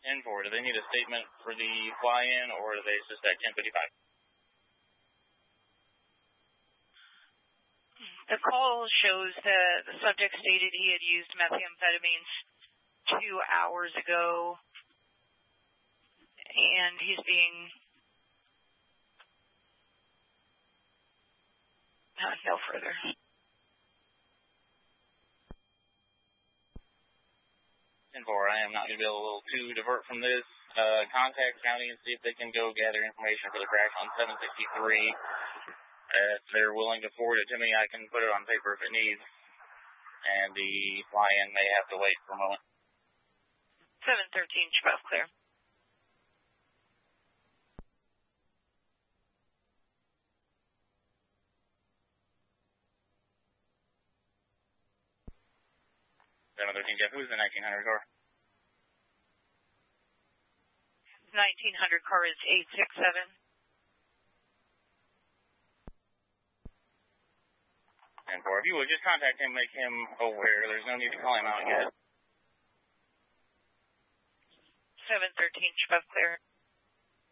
10-4, do they need a statement for the fly-in, or do they just at 10:55? The call shows that the subject stated he had used methamphetamines 2 hours ago, and he's being no further. I am not going to be able to divert from this. Contact county and see if they can go gather information for the crash on 763. If they're willing to forward it to me, I can put it on paper if it needs. And the fly-in may have to wait for a moment. 713, 12 clear. Jeff, who's the 1900 car? 1900 car is 867. And if you would just contact him, make him aware. There's no need to call him out yet. 713, 12 clear.